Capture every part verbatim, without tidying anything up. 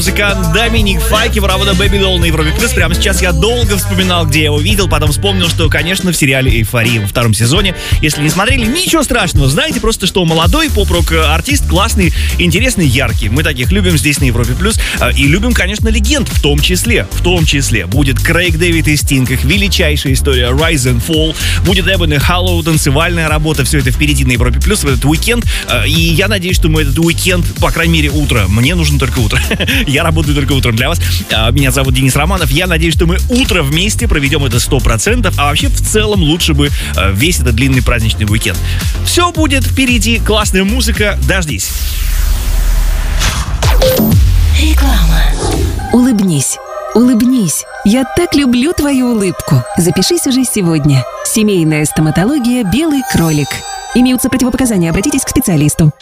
Музыкант Доминик Файкив, работа Baby Doll на Европе Плюс. Прямо сейчас я долго вспоминал, где я его видел, потом вспомнил, что, конечно, в сериале «Эйфория» во втором сезоне. Если не смотрели, ничего страшного. Знаете просто, что молодой поп-рок артист, классный, интересный, яркий. Мы таких любим здесь на Европе Плюс. И любим, конечно, легенд, в том числе. В том числе. Будет Крейг Дэвид и Стинг, их величайшая история Rise and Fall. Будет Эбон и Халлоу, танцевальная работа. Все это впереди на Европе Плюс в этот уикенд. И я надеюсь, что мы этот уикенд, по крайней мере, утро. Мне нужно только утро. Я работаю только утром для вас. Меня зовут Денис Романов. Я надеюсь, что мы утро вместе проведем это сто процентов. А вообще, в целом, лучше бы весь этот длинный праздничный уикенд. Все будет впереди. Классная музыка. Дождись. Реклама. Улыбнись. Улыбнись. Я так люблю твою улыбку. Запишись уже сегодня. Семейная стоматология «Белый кролик». Имеются противопоказания. Обратитесь к специалисту.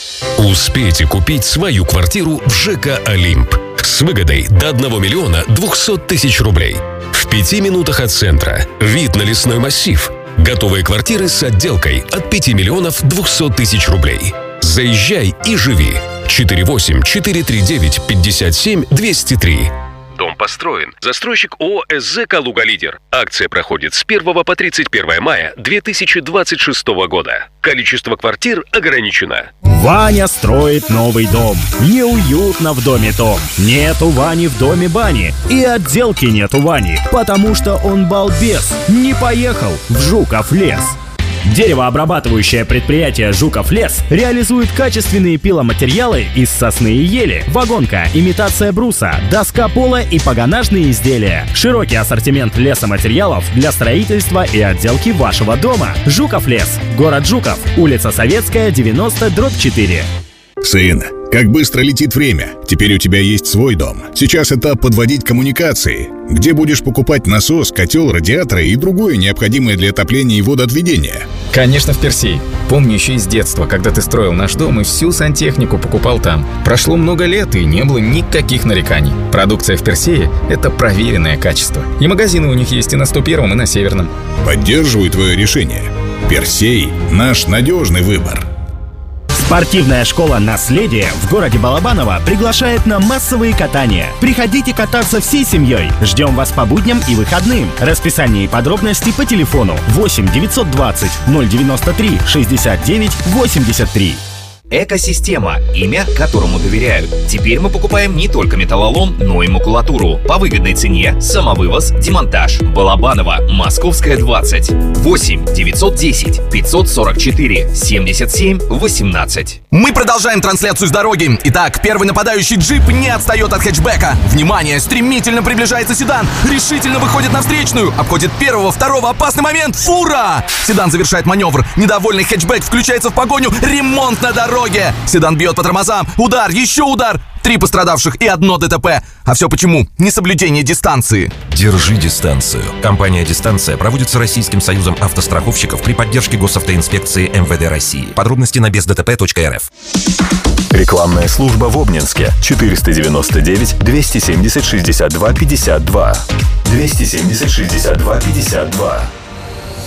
Успейте купить свою квартиру в ЖК «Олимп» с выгодой до одного миллиона двухсот тысяч рублей. В пяти минутах от центра. Вид на лесной массив. Готовые квартиры с отделкой от пяти миллионов двухсот тысяч рублей. Заезжай и живи. четыре восемь четыре три девять пятьдесят семь двести три. Дом построен. Застройщик ООО СЗ «Калуга Лидер». Акция проходит с первого по тридцать первое мая две тысячи двадцать шестого года. Количество квартир ограничено. Ваня строит новый дом. Неуютно в доме том. Нет у Вани в доме бани. И отделки нет у Вани, потому что он балбес. Не поехал в Жуков лес. Деревообрабатывающее предприятие «Жуков лес» реализует качественные пиломатериалы из сосны и ели, вагонка, имитация бруса, доска пола и погонажные изделия. Широкий ассортимент лесоматериалов для строительства и отделки вашего дома. «Жуков лес», город Жуков, улица Советская, девяносто, дробь четыре. Сын, как быстро летит время. Теперь у тебя есть свой дом. Сейчас этап подводить коммуникации. Где будешь покупать насос, котел, радиаторы и другое необходимое для отопления и водоотведения? Конечно, в Персей. Помню еще из детства, когда ты строил наш дом и всю сантехнику покупал там. Прошло много лет и не было никаких нареканий. Продукция в Персее – это проверенное качество. И магазины у них есть и на сто первом, и на Северном. Поддерживаю твое решение. Персей – наш надежный выбор. Спортивная школа «Наследие» в городе Балабаново приглашает на массовые катания. Приходите кататься всей семьей. Ждем вас по будням и выходным. Расписание и подробности по телефону восемь девятьсот двадцать ноль девяносто три шестьдесят девять восемьдесят три. Экосистема – имя, которому доверяют. Теперь мы покупаем не только металлолом, но и макулатуру. По выгодной цене, самовывоз, демонтаж. Балабаново, Московская, двадцать. восемь девятьсот десять пятьсот сорок четыре семьдесят семь восемнадцать. Мы продолжаем трансляцию с дороги. Итак, первый нападающий джип не отстает от хэтчбека. Внимание, стремительно приближается седан. Решительно выходит на встречную. Обходит первого, второго, опасный момент. Фура! Седан завершает маневр. Недовольный хэтчбек включается в погоню. Ремонт на дороге. Седан бьет по тормозам. Удар, еще удар. Три пострадавших и одно ДТП. А все почему? Несоблюдение дистанции. Держи дистанцию. Компания «Дистанция» проводится Российским союзом автостраховщиков при поддержке госавтоинспекции эм вэ дэ России. Подробности на без дэ тэ пэ точка эр эф. Рекламная служба в Обнинске. четыреста девяносто девять двести семьдесят шестьдесят два пятьдесят два. двести семьдесят шестьдесят два пятьдесят два.